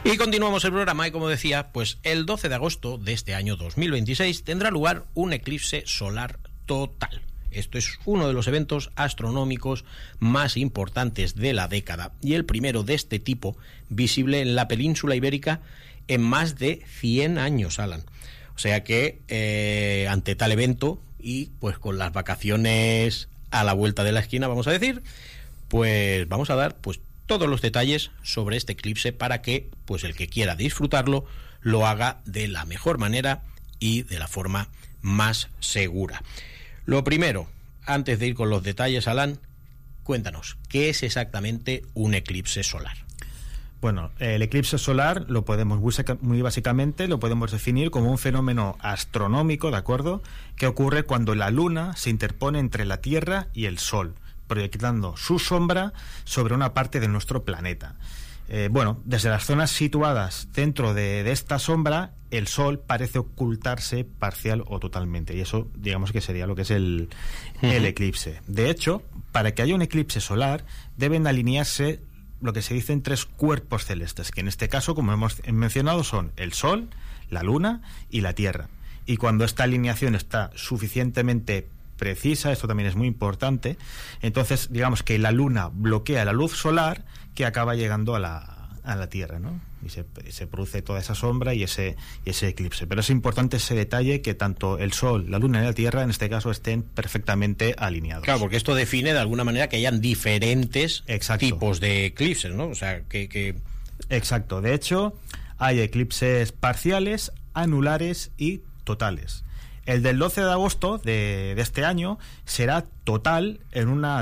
Y continuamos el programa y, como decía, pues el 12 de agosto de este año 2026 tendrá lugar un eclipse solar total. Esto es uno de los eventos astronómicos más importantes de la década y el primero de este tipo visible en la península ibérica en más de 100 años, Alan. O sea que ante tal evento y pues con las vacaciones a la vuelta de la esquina, vamos a decir, pues vamos a dar pues todos los detalles sobre este eclipse para que pues el que quiera disfrutarlo lo haga de la mejor manera y de la forma más segura. Lo primero, antes de ir con los detalles, Alan, cuéntanos, ¿qué es exactamente un eclipse solar? Bueno, el eclipse solar lo podemos muy básicamente lo podemos definir como un fenómeno astronómico, ¿de acuerdo?, que ocurre cuando la Luna se interpone entre la Tierra y el Sol, proyectando su sombra sobre una parte de nuestro planeta. Desde las zonas situadas dentro de esta sombra, el Sol parece ocultarse parcial o totalmente, y eso digamos que sería lo que es el eclipse. De hecho, para que haya un eclipse solar deben alinearse lo que se dicen 3 cuerpos celestes, que en este caso, como hemos mencionado, son el Sol, la Luna y la Tierra. Y cuando esta alineación está suficientemente precisa, esto también es muy importante, entonces digamos que la Luna bloquea la luz solar que acaba llegando a la Tierra, ¿no? Y se produce toda esa sombra y ese eclipse. Pero es importante ese detalle, que tanto el Sol, la Luna y la Tierra en este caso estén perfectamente alineados. Claro, porque esto define de alguna manera que hayan diferentes tipos de eclipses, ¿no? O sea, que... Exacto. De hecho, hay eclipses parciales, anulares y totales. El del 12 de agosto de este año será total en una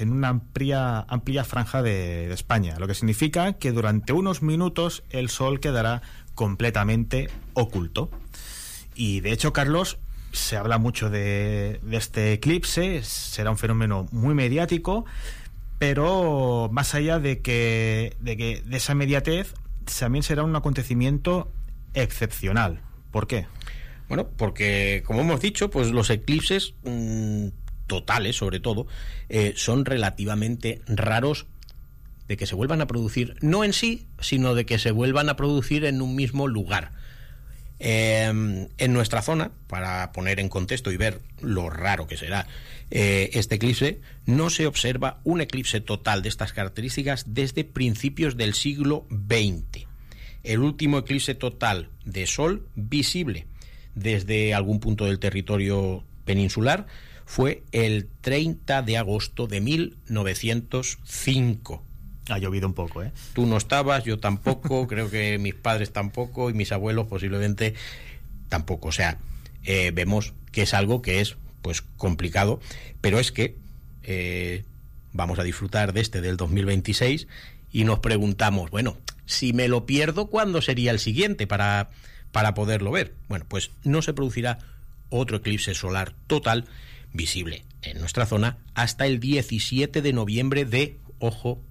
amplia franja de España, lo que significa que durante unos minutos el Sol quedará completamente oculto. Y de hecho, Carlos, se habla mucho de este eclipse, será un fenómeno muy mediático, pero más allá de esa mediatez, también será un acontecimiento excepcional. ¿Por qué? Bueno, porque, como hemos dicho, pues los eclipses totales, sobre todo, son relativamente raros de que se vuelvan a producir, no en sí, sino de que se vuelvan a producir en un mismo lugar. En nuestra zona, para poner en contexto y ver lo raro que será este eclipse, no se observa un eclipse total de estas características desde principios del siglo XX. El último eclipse total de Sol visible desde algún punto del territorio peninsular fue el 30 de agosto de 1905. Ha llovido un poco, ¿eh? Tú no estabas, yo tampoco, creo que mis padres tampoco y mis abuelos posiblemente tampoco. O sea, vemos que es algo que es pues complicado, pero es que vamos a disfrutar de este del 2026 y nos preguntamos, bueno, si me lo pierdo, ¿cuándo sería el siguiente para poderlo ver? Bueno, pues no se producirá otro eclipse solar total visible en nuestra zona hasta el 17 de noviembre de, ojo,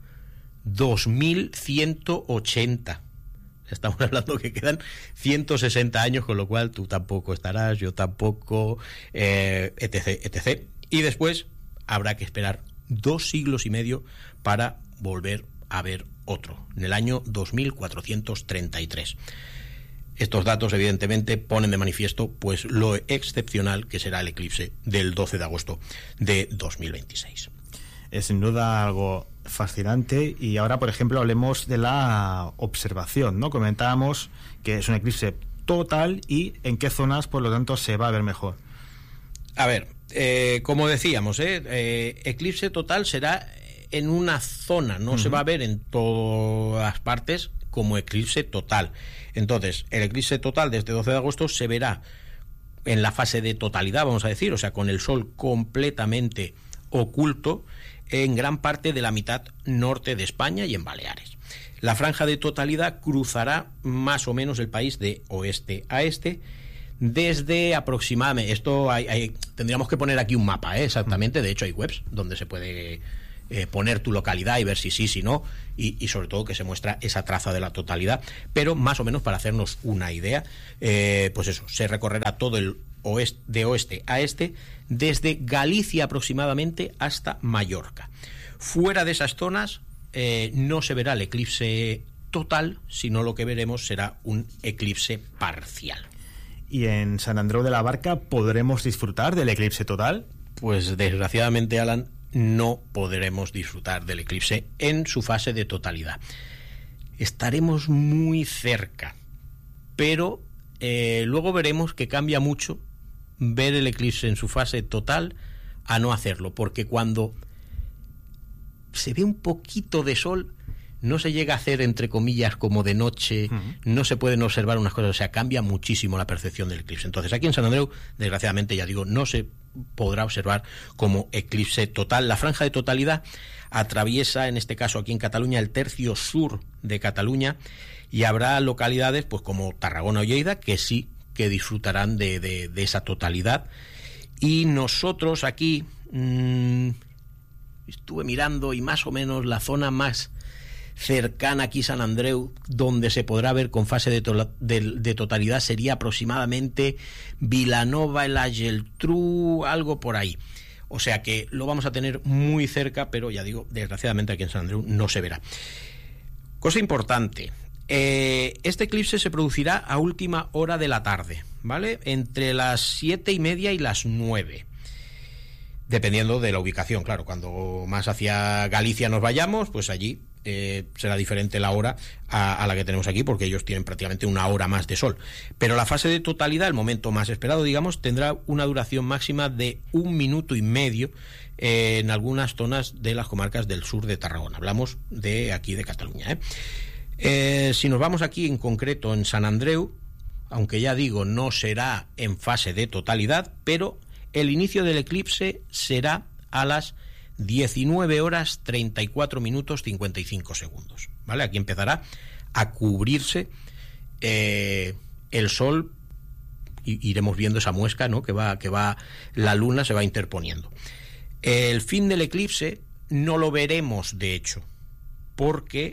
2180. Estamos hablando que quedan 160 años, con lo cual tú tampoco estarás, yo tampoco, etc. Y después habrá que esperar 2 siglos y medio para volver a ver otro, en el año 2433. Estos datos, evidentemente, ponen de manifiesto pues lo excepcional que será el eclipse del 12 de agosto de 2026. Es sin duda algo fascinante. Y ahora, por ejemplo, hablemos de la observación, ¿no? Comentábamos que es un eclipse total y en qué zonas, por lo tanto, se va a ver mejor. A ver, como decíamos, eclipse total será en una zona, no se va a ver en todas partes como eclipse total. Entonces, el eclipse total de este 12 de agosto se verá en la fase de totalidad, vamos a decir, o sea, con el Sol completamente oculto en gran parte de la mitad norte de España y en Baleares. La franja de totalidad cruzará más o menos el país de oeste a este, desde aproximadamente, tendríamos que poner aquí un mapa, exactamente, de hecho hay webs donde se puede poner tu localidad y ver si sí, si no, y sobre todo que se muestra esa traza de la totalidad, pero más o menos para hacernos una idea, pues eso, se recorrerá todo el oeste, de oeste a este, desde Galicia aproximadamente hasta Mallorca. Fuera de esas zonas no se verá el eclipse total, sino lo que veremos será un eclipse parcial. ¿Y en Sant Andreu de la Barca podremos disfrutar del eclipse total? Pues desgraciadamente, Alan, no podremos disfrutar del eclipse en su fase de totalidad. Estaremos muy cerca, pero luego veremos que cambia mucho ver el eclipse en su fase total a no hacerlo, porque cuando se ve un poquito de sol no se llega a hacer, entre comillas, como de noche, no se pueden observar unas cosas, o sea, cambia muchísimo la percepción del eclipse. Entonces, aquí en Sant Andreu, desgraciadamente, ya digo, no se podrá observar como eclipse total. La franja de totalidad atraviesa, en este caso aquí en Cataluña, el tercio sur de Cataluña, y habrá localidades, pues como Tarragona o Lleida, que sí que disfrutarán de esa totalidad. Y nosotros aquí estuve mirando, y más o menos la zona más cercana aquí, Sant Andreu, donde se podrá ver con fase de totalidad, sería aproximadamente Vilanova, la Geltrú, algo por ahí. O sea que lo vamos a tener muy cerca, pero ya digo, desgraciadamente aquí en Sant Andreu no se verá. Cosa importante, este eclipse se producirá a última hora de la tarde, ¿vale? Entre las 7:30 y las 9. Dependiendo de la ubicación, claro. Cuando más hacia Galicia nos vayamos, pues allí será diferente la hora a la que tenemos aquí, porque ellos tienen prácticamente una hora más de sol. Pero la fase de totalidad, el momento más esperado, digamos, tendrá una duración máxima de 1 minuto y medio en algunas zonas de las comarcas del sur de Tarragona. Hablamos de aquí de Cataluña, si nos vamos aquí en concreto en Sant Andreu, aunque ya digo, no será en fase de totalidad, pero el inicio del eclipse será a las 19 horas 34 minutos 55 segundos, ¿vale? Aquí empezará a cubrirse el sol, y iremos viendo esa muesca, ¿no? que va la luna se va interponiendo. El fin del eclipse no lo veremos, de hecho, porque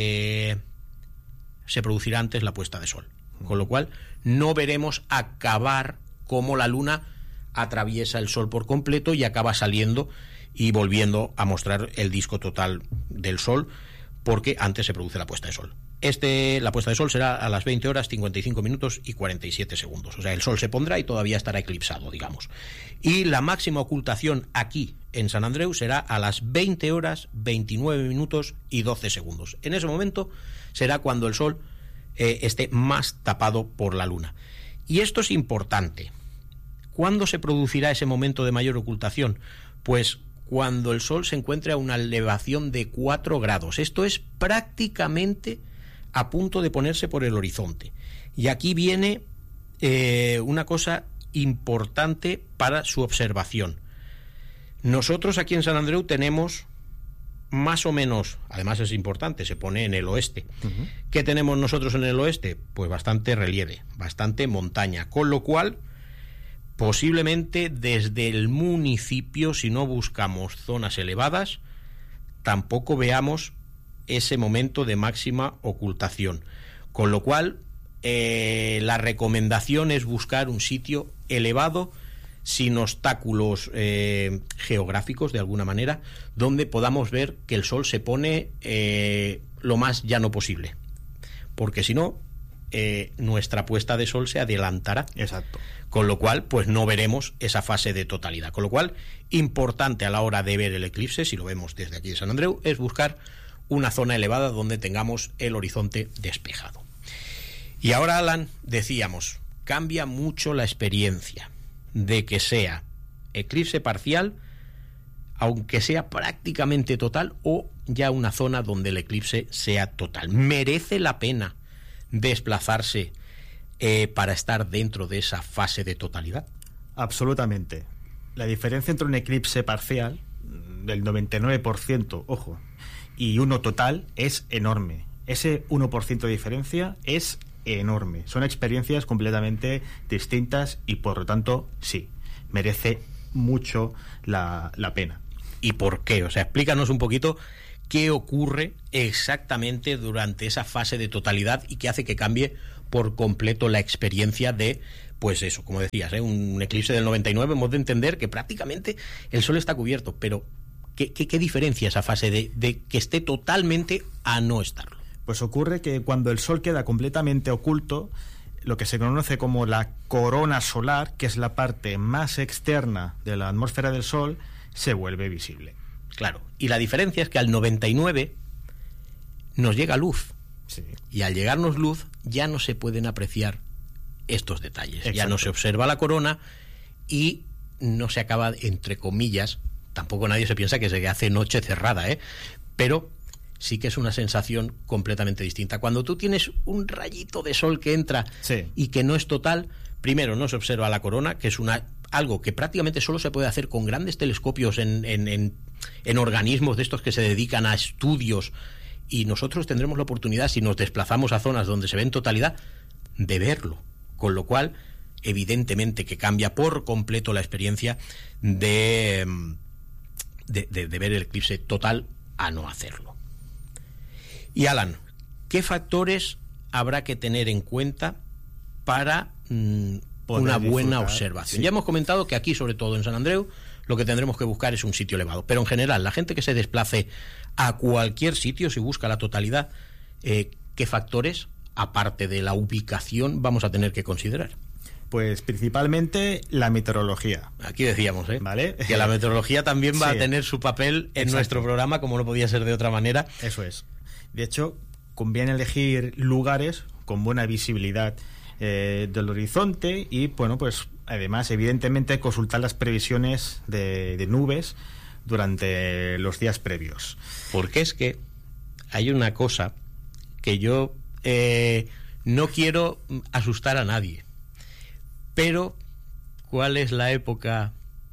se producirá antes la puesta de sol, con lo cual no veremos acabar como la luna atraviesa el sol por completo y acaba saliendo y volviendo a mostrar el disco total del sol, porque antes se produce la puesta de sol. La puesta de sol será a las 20 horas 55 minutos y 47 segundos. O sea, el sol se pondrá y todavía estará eclipsado, digamos. Y la máxima ocultación aquí en Sant Andreu será a las 20 horas 29 minutos y 12 segundos. En ese momento será cuando el sol esté más tapado por la luna. Y esto es importante. ¿Cuándo se producirá ese momento de mayor ocultación? Pues cuando el sol se encuentre a una elevación de 4 grados. Esto es prácticamente a punto de ponerse por el horizonte. Y aquí viene una cosa importante para su observación. Nosotros aquí en Sant Andreu tenemos más o menos, además es importante, se pone en el oeste. ¿Qué tenemos nosotros en el oeste? Pues bastante relieve, bastante montaña, con lo cual posiblemente desde el municipio, si no buscamos zonas elevadas, tampoco veamos ese momento de máxima ocultación. Con lo cual, la recomendación es buscar un sitio elevado, sin obstáculos geográficos de alguna manera, donde podamos ver que el sol se pone lo más llano posible. Porque si no, nuestra puesta de sol se adelantará. Exacto. Con lo cual, pues no veremos esa fase de totalidad. Con lo cual, importante a la hora de ver el eclipse, si lo vemos desde aquí de Sant Andreu, es buscar una zona elevada donde tengamos el horizonte despejado. Y ahora, Alan, decíamos, cambia mucho la experiencia de que sea eclipse parcial, aunque sea prácticamente total, o ya una zona donde el eclipse sea total. ¿Merece la pena desplazarse para estar dentro de esa fase de totalidad? Absolutamente. La diferencia entre un eclipse parcial del 99%, ojo, y uno total es enorme. Ese 1% de diferencia es enorme. Son experiencias completamente distintas y por lo tanto sí, merece mucho la pena. ¿Y por qué? O sea, explícanos un poquito qué ocurre exactamente durante esa fase de totalidad y qué hace que cambie por completo la experiencia de, pues eso, como decías, un eclipse del 99. Hemos de entender que prácticamente el sol está cubierto, pero ¿qué diferencia esa fase de que esté totalmente a no estarlo? Pues ocurre que cuando el Sol queda completamente oculto, lo que se conoce como la corona solar, que es la parte más externa de la atmósfera del Sol, se vuelve visible. Claro, y la diferencia es que al 99 nos llega luz. Sí. Y al llegarnos luz ya no se pueden apreciar estos detalles. Exacto. Ya no se observa la corona y no se acaba, entre comillas, tampoco nadie se piensa que se hace noche cerrada, pero sí que es una sensación completamente distinta. Cuando tú tienes un rayito de sol que entra y que no es total, primero no se observa la corona, que es algo que prácticamente solo se puede hacer con grandes telescopios en organismos de estos que se dedican a estudios, y nosotros tendremos la oportunidad, si nos desplazamos a zonas donde se ve en totalidad, de verlo, con lo cual evidentemente que cambia por completo la experiencia de ver el eclipse total a no hacerlo. Y Alan, ¿qué factores habrá que tener en cuenta para una buena observación? Sí. Ya hemos comentado que aquí, sobre todo en San Andreu, lo que tendremos que buscar es un sitio elevado, pero en general, la gente que se desplace a cualquier sitio, si busca la totalidad, ¿qué factores, aparte de la ubicación, vamos a tener que considerar? Pues principalmente la meteorología. Aquí decíamos, ¿Vale? que la meteorología también va a tener su papel en nuestro programa, como no podía ser de otra manera. Eso es. De hecho, conviene elegir lugares con buena visibilidad del horizonte y, bueno, pues además, evidentemente, consultar las previsiones de nubes durante los días previos. Porque es que hay una cosa que yo no quiero asustar a nadie, pero ¿cuál es la época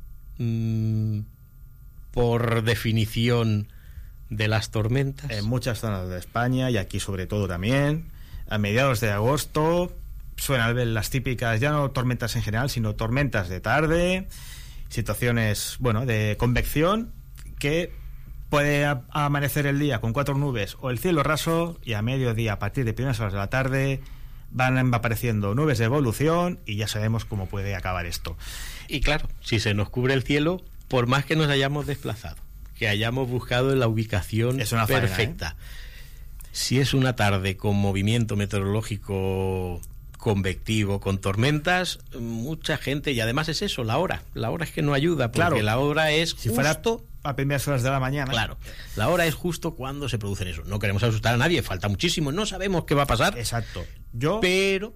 por definición de las tormentas? En muchas zonas de España y aquí sobre todo también, a mediados de agosto suelen ver las típicas, ya no tormentas en general, sino tormentas de tarde, situaciones, bueno, de convección, que puede amanecer el día con 4 nubes o el cielo raso, y a mediodía, a partir de primeras horas de la tarde, van apareciendo nubes de evolución y ya sabemos cómo puede acabar esto. Y claro, si se nos cubre el cielo, por más que nos hayamos desplazado, que hayamos buscado la ubicación perfecta, si es una tarde con movimiento meteorológico convectivo, con tormentas, mucha gente, y además es eso, la hora es que no ayuda, porque la hora es si fuera a primeras horas de la mañana. Claro, la hora es justo cuando se producen eso. No queremos asustar a nadie, falta muchísimo, no sabemos qué va a pasar. Exacto. Pero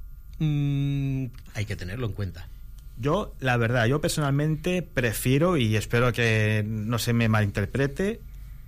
hay que tenerlo en cuenta. Yo, la verdad, yo personalmente prefiero, y espero que no se me malinterprete,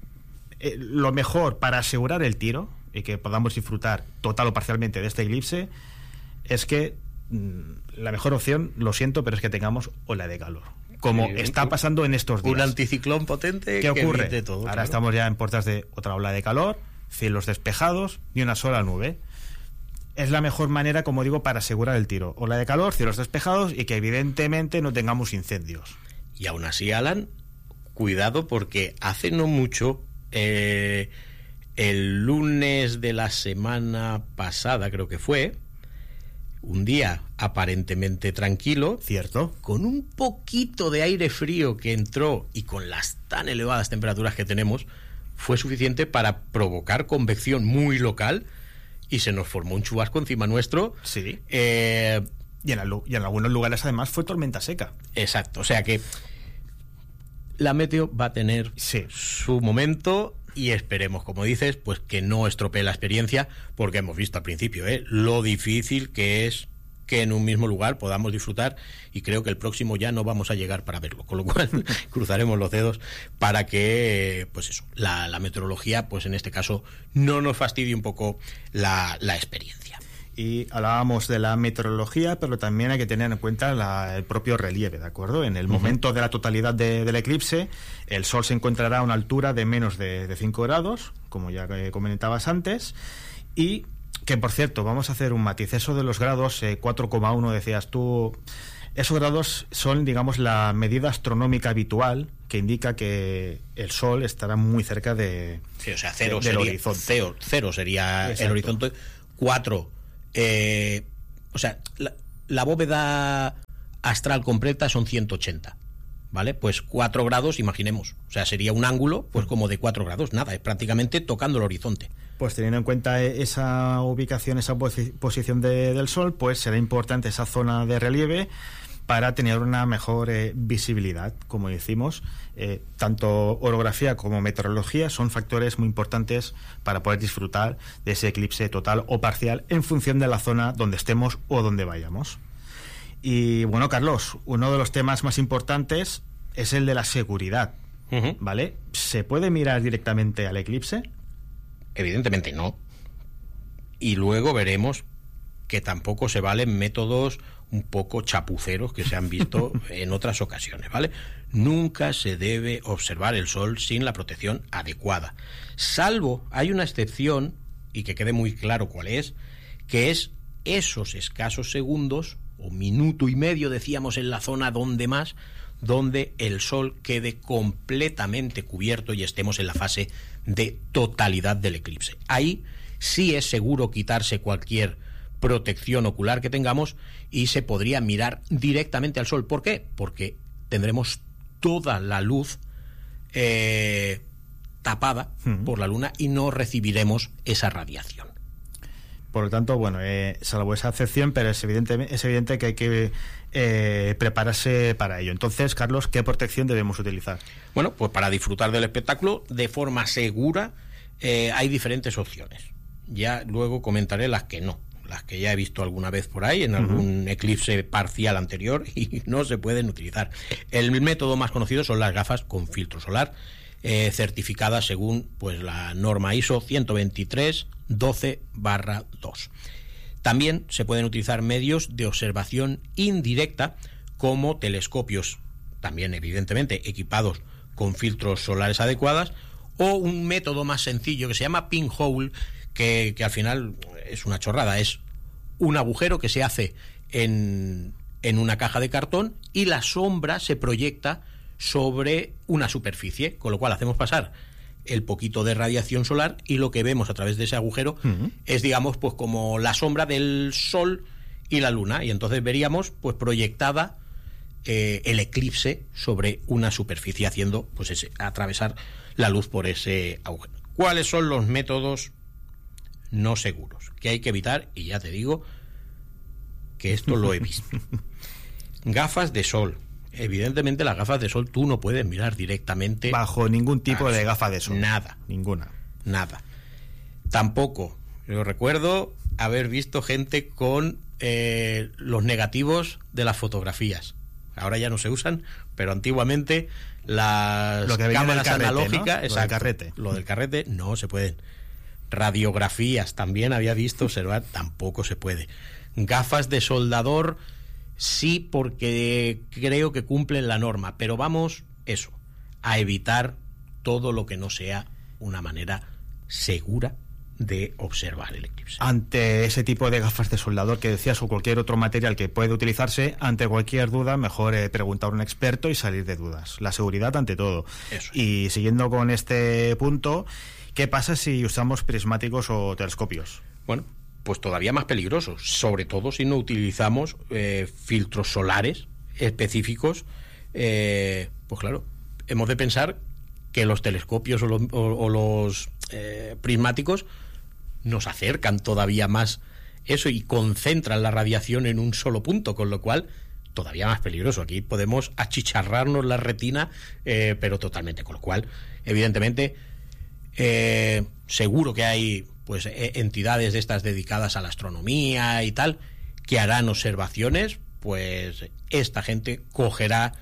lo mejor para asegurar el tiro y que podamos disfrutar total o parcialmente de este eclipse es que la mejor opción, lo siento, pero es que tengamos ola de calor, como está pasando en estos días. Un anticiclón potente. ¿Qué ocurre? Que todo, ahora estamos ya en puertas de otra ola de calor, cielos despejados, ni una sola nube. Es la mejor manera, como digo, para asegurar el tiro. Ola de calor, cielos despejados y que evidentemente no tengamos incendios. Y aún así, Alan, cuidado, porque hace no mucho, el lunes de la semana pasada, creo que fue, un día aparentemente tranquilo, cierto, con un poquito de aire frío que entró y con las tan elevadas temperaturas que tenemos, fue suficiente para provocar convección muy local y se nos formó un chubasco encima nuestro. Sí. Y en algunos lugares además fue tormenta seca. Exacto, o sea que la meteo va a tener su momento y esperemos, como dices, pues que no estropee la experiencia, porque hemos visto al principio lo difícil que es que en un mismo lugar podamos disfrutar, y creo que el próximo ya no vamos a llegar para verlo, con lo cual cruzaremos los dedos para que, pues eso, la meteorología, pues en este caso, no nos fastidie un poco la experiencia. Y hablábamos de la meteorología, pero también hay que tener en cuenta el propio relieve, ¿de acuerdo? En el momento de la totalidad del eclipse, el Sol se encontrará a una altura de menos de 5 grados, como ya comentabas antes, y que, por cierto, vamos a hacer un matiz. Eso de los grados, 4,1 decías tú, esos grados son, digamos, la medida astronómica habitual que indica que el Sol estará muy cerca del horizonte. Cero sería Exacto. El horizonte. 4, o sea, la bóveda astral completa son 180, ¿vale? Pues 4 grados, imaginemos, o sea, sería un ángulo, pues como de 4 grados, nada, es prácticamente tocando el horizonte. Pues teniendo en cuenta esa ubicación, esa posición del Sol, pues será importante esa zona de relieve para tener una mejor visibilidad. Como decimos, tanto orografía como meteorología son factores muy importantes para poder disfrutar de ese eclipse total o parcial en función de la zona donde estemos o donde vayamos. Y bueno, Carlos, uno de los temas más importantes es el de la seguridad, ¿vale? ¿Se puede mirar directamente al eclipse? Evidentemente no. Y luego veremos que tampoco se valen métodos un poco chapuceros que se han visto en otras ocasiones, ¿vale? Nunca se debe observar el Sol sin la protección adecuada. Salvo, hay una excepción, y que quede muy claro cuál es, que es esos escasos segundos, o minuto y medio, decíamos, en la zona donde el Sol quede completamente cubierto y estemos en la fase de totalidad del eclipse. Ahí sí es seguro quitarse cualquier protección ocular que tengamos y se podría mirar directamente al Sol. ¿Por qué? Porque tendremos toda la luz tapada por la Luna y no recibiremos esa radiación. Por lo tanto, bueno, salvo esa excepción, pero es evidente que hay que prepararse para ello. Entonces, Carlos, ¿qué protección debemos utilizar? Bueno, pues para disfrutar del espectáculo de forma segura hay diferentes opciones. Ya luego comentaré las que no, las que ya he visto alguna vez por ahí en algún eclipse parcial anterior y no se pueden utilizar. El método más conocido son las gafas con filtro solar, certificadas según pues la norma ISO 123.12/2. También se pueden utilizar medios de observación indirecta como telescopios, también evidentemente equipados con filtros solares adecuados, o un método más sencillo que se llama pinhole, que al final es una chorrada, es un agujero que se hace en una caja de cartón y la sombra se proyecta sobre una superficie, con lo cual hacemos pasar el poquito de radiación solar y lo que vemos a través de ese agujero es, digamos, pues como la sombra del Sol y la Luna, y entonces veríamos pues proyectada el eclipse sobre una superficie, haciendo pues atravesar la luz por ese agujero. ¿Cuáles son los métodos no seguros que hay que evitar? Y ya te digo que esto lo he visto. Gafas de sol. Evidentemente las gafas de sol tú no puedes mirar directamente bajo ningún tipo de gafa de sol. Nada. Ninguna. Nada. Tampoco. Yo recuerdo haber visto gente con los negativos de las fotografías. Ahora ya no se usan, pero antiguamente las cámaras analógicas, ¿no? Lo del carrete. Lo del carrete no se pueden. Radiografías también había visto observar, tampoco se puede. Gafas de soldador sí, porque creo que cumplen la norma, pero vamos, a evitar todo lo que no sea una manera segura de observar el eclipse. Ante ese tipo de gafas de soldador que decías, o cualquier otro material que puede utilizarse, ante cualquier duda, mejor preguntar a un experto y salir de dudas. La seguridad ante todo. Eso es. Y siguiendo con este punto, ¿qué pasa si usamos prismáticos o telescopios? Bueno, pues todavía más peligrosos, sobre todo si no utilizamos filtros solares específicos. Pues claro, hemos de pensar que los telescopios o los prismáticos nos acercan todavía más eso y concentran la radiación en un solo punto, con lo cual todavía más peligroso. Aquí podemos achicharrarnos la retina, pero totalmente, con lo cual evidentemente seguro que hay pues entidades de estas dedicadas a la astronomía y tal que harán observaciones. Pues esta gente cogerá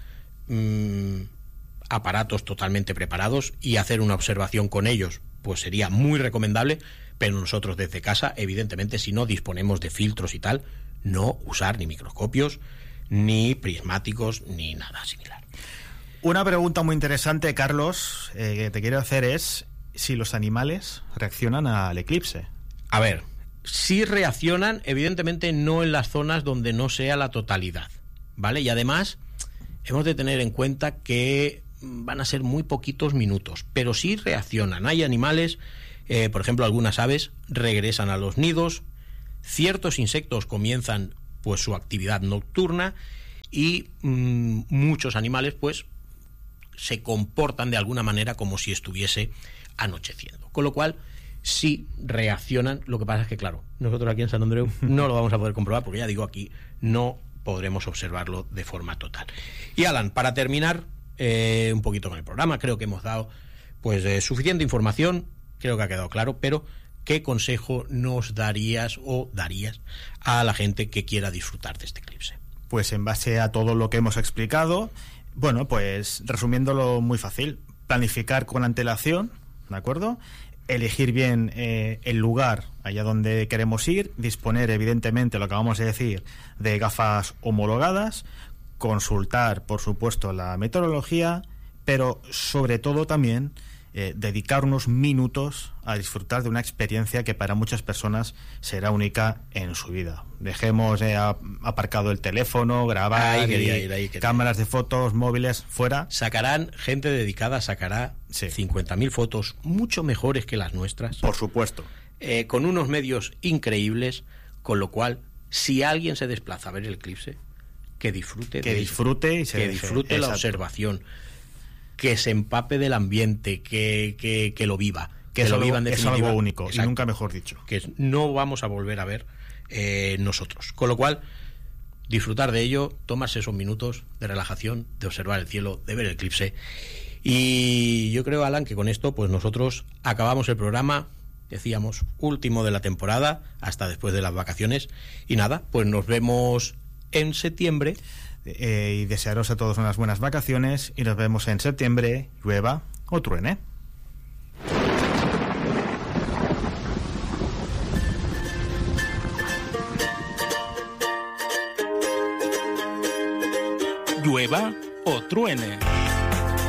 aparatos totalmente preparados y hacer una observación con ellos pues sería muy recomendable, pero nosotros desde casa, evidentemente, si no disponemos de filtros y tal, no usar ni microscopios, ni prismáticos, ni nada similar. Una pregunta muy interesante, Carlos, que te quiero hacer es si los animales reaccionan al eclipse. A ver, si reaccionan, evidentemente no en las zonas donde no sea la totalidad, ¿vale? Y además hemos de tener en cuenta que van a ser muy poquitos minutos, pero sí reaccionan. Hay animales, por ejemplo, algunas aves regresan a los nidos, ciertos insectos comienzan pues su actividad nocturna y muchos animales pues se comportan de alguna manera como si estuviese anocheciendo. Con lo cual, si reaccionan. Lo que pasa es que, claro, nosotros aquí en Sant Andreu no lo vamos a poder comprobar, porque ya digo, aquí no podremos observarlo de forma total. Y Alan, para terminar un poquito con el programa, creo que hemos dado pues suficiente información, creo que ha quedado claro, pero ¿qué consejo nos darías a la gente que quiera disfrutar de este eclipse? Pues en base a todo lo que hemos explicado, bueno, pues resumiéndolo muy fácil, planificar con antelación, ¿de acuerdo? Elegir bien el lugar allá donde queremos ir, disponer evidentemente, lo que vamos a decir, de gafas homologadas, consultar, por supuesto, la meteorología, pero sobre todo también dedicar unos minutos a disfrutar de una experiencia que para muchas personas será única en su vida. Dejemos aparcado el teléfono, grabar, cámaras de fotos, móviles, fuera. Gente dedicada sacará 50.000 fotos mucho mejores que las nuestras. Por supuesto. Con unos medios increíbles, con lo cual, si alguien se desplaza a ver el eclipse, que disfrute la observación, que se empape del ambiente, que lo viva, que lo viva en definitiva. Es algo único. Exacto. Y nunca mejor dicho. Que no vamos a volver a ver nosotros. Con lo cual, disfrutar de ello, tomarse esos minutos de relajación, de observar el cielo, de ver el eclipse. Y yo creo, Alan, que con esto pues nosotros acabamos el programa, decíamos, último de la temporada, hasta después de las vacaciones. Y nada, pues nos vemos en septiembre. Y desearos a todos unas buenas vacaciones y nos vemos en septiembre, llueva o truene. Llueva o truene.